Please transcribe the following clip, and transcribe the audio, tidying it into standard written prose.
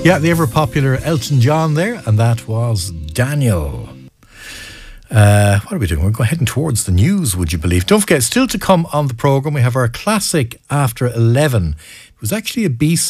Yeah, the ever popular Elton John there, and that was Daniel. What are we doing? We're heading towards the news, would you believe? Don't forget, still to come on the programme, we have our classic After 11. It was actually a B-side